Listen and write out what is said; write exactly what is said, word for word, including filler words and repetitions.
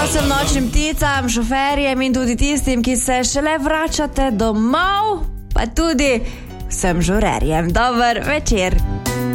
Pozdrav vsem nočnim pticam, šoferjem in tudi tistim, ki se šele vračate domov, pa tudi vsem žurerjem. Dober večer.